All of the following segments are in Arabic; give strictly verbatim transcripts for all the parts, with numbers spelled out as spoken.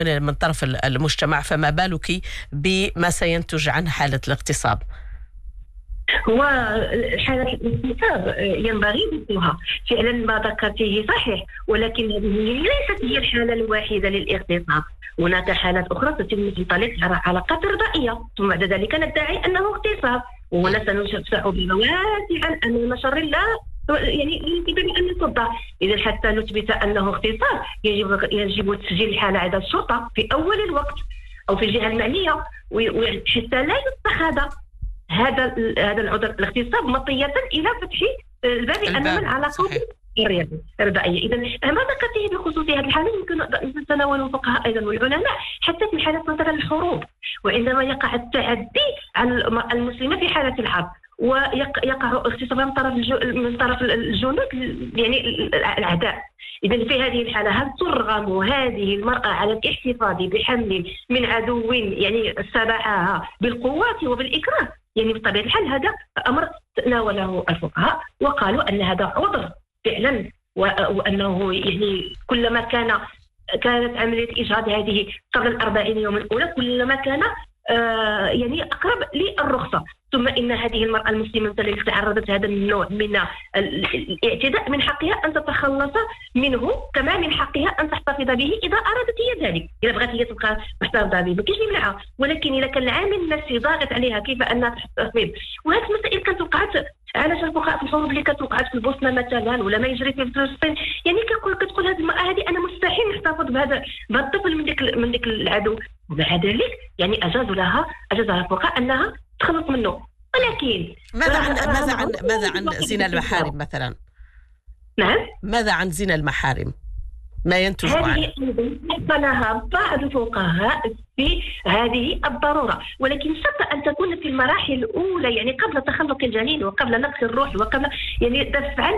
من من طرف المجتمع، فما بالك بما سينتج عنه حالة الاغتصاب؟ هو حالة الاغتصاب ينبغي ذكرها، فعلا ما ذكرته صحيح، ولكن هذه ليست هي الحالة الواحدة للاغتصاب. هناك حالات أخرى تتم تنطلق على علاقات رضائية ثم بعد ذلك ندعي أنه اغتصاب، وهنا سنشفع بها واسعا أن نشر لا يعني يمكن أن يصدر. إذا حتى نثبت أنه اغتصاب يجب يجب تسجيل الحالة عند الشرطة في أول الوقت أو في الجهة المعنية، حتى لا يتخذ هذا هذا العذر الاغتصاب مطية إلى فتح الباب أمام العلاقات الرضائية. إذا ما ذكرته بخصوص هذه الحالة يمكن أن يتناول الفقهاء أيضا والعلماء حتى في حالة مثلا الحروب، وعندما يقع التعدي على المسلمة في حالة الحرب ويقع اغتصاب من طرف من طرف الجنود يعني الأعداء. إذا في هذه الحالة هل ترغم هذه المرأة على الاحتفاظ بحمل من عدو يعني استباحها بالقوات وبالإكراه؟ يعني بطبيعة الحال هذا أمر تناوله الفقهاء وقالوا أن هذا عذر فعلا، وأنه يعني كلما كان كانت عملية الإجهاض هذه قبل الأربعين يوم الأولى كلما كان آه يعني أقرب للرخصة. ثم إن هذه المرأة المسلمة التي تعرضت هذا النوع من الاعتداء من حقها أن تتخلص منه، كما من حقها أن تحتفظ به إذا أرادت هي ذلك. إذا بغت هي تبقى محتفظة به ما كاينش يمنعها، ولكن إذا كان العامل النفسي ضاغط عليها كيف أنها تحتفظ. وهذه المسائل كانت وقعت على الفقهاء في الحروب اللي كانت وقعت في البوسنة مثلا ولا ما يجري في فلسطين، يعني كتقول كتقول هذه المرأة هذه أنا مستحيل نحتفظ بهذا بهذا الطفل من ذاك من ذاك العدو، ومع ذلك يعني أجاز لها أجاز لها الفقهاء أنها تخلص منه. ولكن ماذا عن ماذا عن ماذا عن زنا المحارم مثلا؟ نعم، ماذا عن زنا المحارم؟ ما ينتج عنه؟ هذه لها بعض الفقهاء في هذه الضرورة، ولكن شرط أن تكون في المراحل الأولى، يعني قبل تخلق الجنين وقبل نقص الروح وقبل يعني دفعا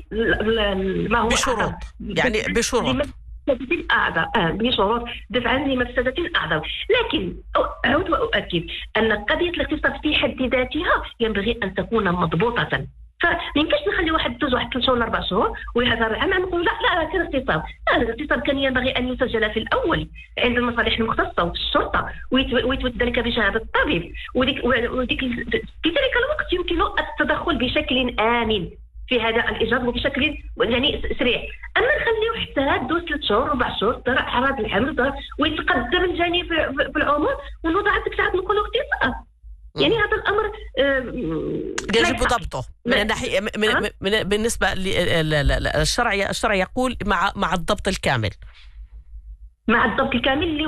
لما هو بشروط، يعني بشروط مفسدة أعظم آه بشروط دفعا لمفسدة أعظم. لكن أعود وأؤكد أن قضية الاغتصاب في حد ذاتها ينبغي أن تكون مضبوطة، فميمكنش نخلي واحد دوز واحد ثلاث شهور أربع شهور ويهضر العام نقول لا لا كان اغتصاب. لا، الاغتصاب كان ينبغي أن يسجل في الأول عند المصالح المختصة والشرطة ويثبت ذلك بشهادة الطبيب، وديك وديك في ذلك الوقت يمكن التدخل بشكل آمن في هذا الإجهاض وبشكل يعني سريع. أما نخليه حتى دوز ثلاث شهور أربع شهور ترى أعراض الحمل ويتقدم الجنين في, في العمر ونوضع ديك الساعة نقولوا اغتصاب. يعني هذا الأمر يجب ضبطه من الناحية من, من, من بالنسبة للشرع. الشرع يقول مع مع الضبط الكامل مع الضبط الكامل